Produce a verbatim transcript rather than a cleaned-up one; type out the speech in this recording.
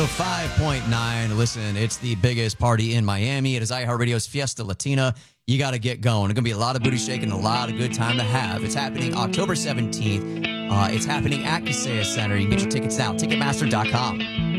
five point nine. Listen, it's the biggest party in Miami. It is iHeartRadio's Fiesta Latina. You got to get going. It's going to be a lot of booty shaking, a lot of good time to have. It's happening October seventeenth. Uh, it's happening at Kaseya Center. You can get your tickets now, Ticketmaster dot com.